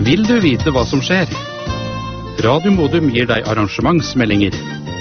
Vil du vite hva som skjer? Radio Modum gir deg arrangementsmeldinger.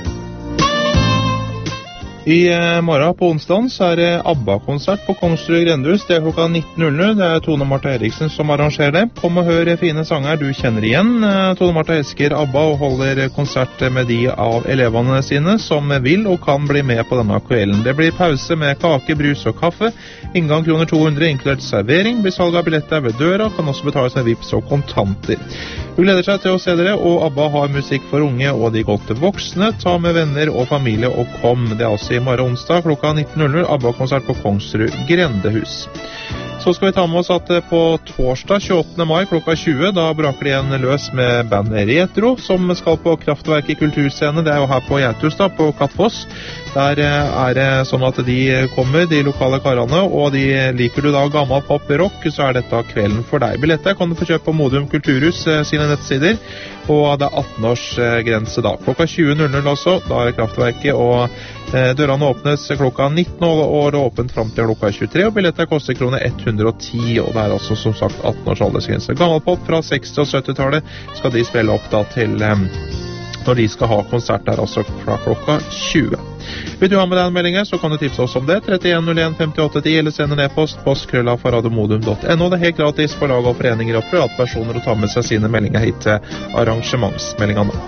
I morgen på onsdagen så det ABBA-konsert på Kongsrud Grendehus. Det klokka 19.00. Det Tone Martha Eriksen som arrangerer det. Kom og hør fine sanger du kjenner igjen. Tone Martha elsker ABBA og holder konsert med de av elevene sine som vil og kan bli med på denne kvelden. Det blir pause med kake, brus og kaffe. Inngang kroner 200, inkludert servering. Blir salg av billetter ved døra. Kan også betales med vips og kontanter. Vi gleder seg til å se dere, og ABBA har musikk for unge og de godt voksne. Ta med venner og familie og kom. Det altså i morgen onsdag klokka 19.00 ABBA-konsert på Kongsrud Grendehus. Så skal vi ta med oss at på torsdag 28. mai klokka 20, da braker de igjen løs med bandet Retro, som skal på Kraftverk i kulturscene. Det jo her på Gjerthus da, på Kattfoss. Der det sånn at de kommer, de lokale karene, og liker du da gammel pop rock, så dette kvelden for deg. Billetter kan du få kjøpe på Modum Kulturhus sine nettsider, og det 18-års grense da. Klokka 20.00 også, da det Kraftverket, og dørene åpnes klokka 19, og det åpent frem til klokka 23, og billetter koster kroner 110, og det altså som sagt 18-års aldersgrense. Gammel pop fra 60- og 70-tallet skal de spille opp da til når de skal ha konsert der, altså fra klokka 20. Vil du ha med deg en melding, så kan du tipse oss om det. 3101 5810 eller sende en e-post postkrølla@radiomodum.no. Det helt gratis for lag og foreninger og privatpersoner å ta med seg sine meldinger hit til arrangementsmeldingene.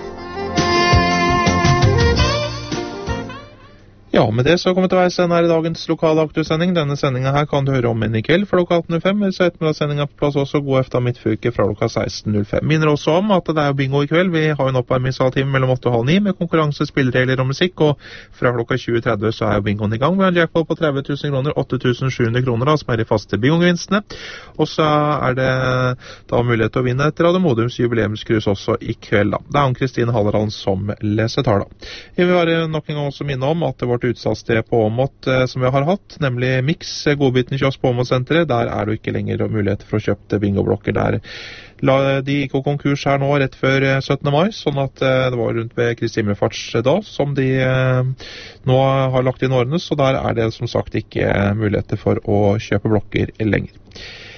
Ja, med det så kommer vi til veis her i dagens lokale aktuellsending. Denne sendingen her kan du høre om inn i kveld for klokka 18.05, eller så ettermiddagssendingen på plass også god efter midtfylke fra klokka 16.05. Minner også om at det jo bingo i kveld. Vi har en oppvarmingsaltime mellom 8 og halv 9 med konkurranse, spilleregler og musikk, og fra klokka 20.30 så jo bingoen i gang. Vi har en jackpot på 30 000 kroner, 8.700 kroner da, som de faste bingogevinstene. Og så det da mulighet til å vinne et Radio Modums jubileumskrus også i kveld da. Det Ann-Kristine Hallerand som leser tala. Jeg vil bare nok en gang også minne om at det vårt utsalgssted på Åmot som vi har hatt, nemlig Mix, godbiten kiosk på Åmot-senteret. Der det jo ikke lenger mulighet for å kjøpe bingoblokker der. De gikk og konkurs her nå rett før 17. mai, sånn at det var rundt ved Kristi Himmelfarts da, som de nå har lagt inn årene, så der det som sagt ikke muligheter for å kjøpe blokker lenger.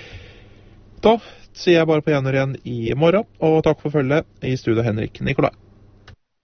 Da sier jeg bare på gjenhør igjen i morgen, og takk for følget i studio Henrik Nikolai.